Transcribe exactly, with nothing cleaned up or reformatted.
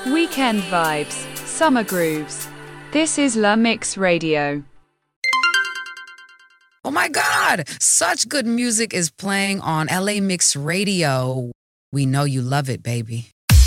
Weekend vibes, summer grooves. This is La Mix Radio. Oh my God, such good music is playing on L A Mix Radio. We know you love it, baby.